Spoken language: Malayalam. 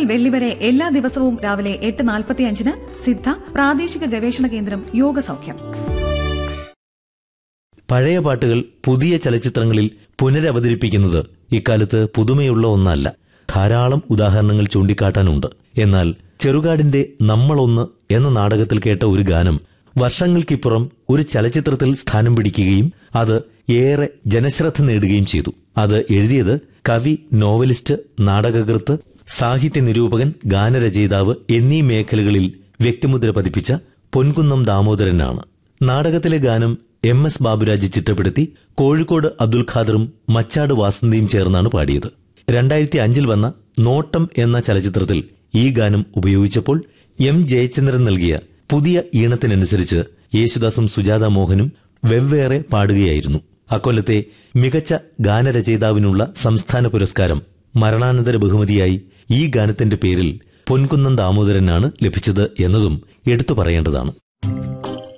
വെള്ളി വരെ എല്ലാ ദിവസവും രാവിലെ 8:45 സിദ്ധ പ്രാദേശിക ഗവേഷണ കേന്ദ്രം യോഗസൗഖ്യം. പഴയ പാട്ടുകൾ പുതിയ ചലച്ചിത്രങ്ങളിൽ പുനരവതരിപ്പിക്കുന്നത് ഇക്കാലത്ത് പുതുമയുള്ള ഒന്നല്ല. ധാരാളം ഉദാഹരണങ്ങൾ ചൂണ്ടിക്കാട്ടാനുണ്ട്. എന്നാൽ ചെറുകാടിന്റെ നമ്മളൊന്ന് എന്ന നാടകത്തിൽ കേട്ട ഒരു ഗാനം വർഷങ്ങൾക്കിപ്പുറം ഒരു ചലച്ചിത്രത്തിൽ സ്ഥാനം പിടിക്കുകയും അത് ഏറെ ജനശ്രദ്ധ നേടുകയും ചെയ്തു. അത് എഴുതിയത് കവി, നോവലിസ്റ്റ്, നാടകകൃത്ത്, സാഹിത്യ നിരൂപകൻ, ഗാനരചയിതാവ് എന്നീ മേഖലകളിൽ വ്യക്തിമുദ്ര പതിപ്പിച്ച പൊൻകുന്നം ദാമോദരനാണ്. നാടകത്തിലെ ഗാനം MS ബാബുരാജ് ചിട്ടപ്പെടുത്തി കോഴിക്കോട് അബ്ദുൽ ഖാദറും മച്ചാട് വാസന്തിയും ചേർന്നാണ് പാടിയത്. 2005 വന്ന നോട്ടം എന്ന ചലച്ചിത്രത്തിൽ ഈ ഗാനം ഉപയോഗിച്ചപ്പോൾ M ജയചന്ദ്രൻ നൽകിയ പുതിയ ഈണത്തിനനുസരിച്ച് യേശുദാസും സുജാത മോഹനും വെവ്വേറെ പാടുകയായിരുന്നു. അക്കൊല്ലത്തെ മികച്ച ഗാനരചയിതാവിനുള്ള സംസ്ഥാന പുരസ്കാരം മരണാനന്തര ബഹുമതിയായി ഈ ഗാനത്തിന്റെ പേരിൽ പൊൻകുന്നം ദാമോദരനാണ് ലഭിച്ചത് എന്നതും എടുത്തു പറയേണ്ടതാണ്.